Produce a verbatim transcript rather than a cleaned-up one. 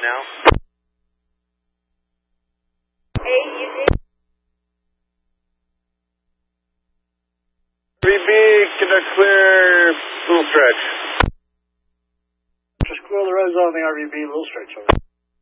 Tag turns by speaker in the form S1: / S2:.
S1: now.
S2: Hey, you did.
S1: R V B, conduct clear, little stretch.
S3: Just clear the roads off the R V B, little stretch over.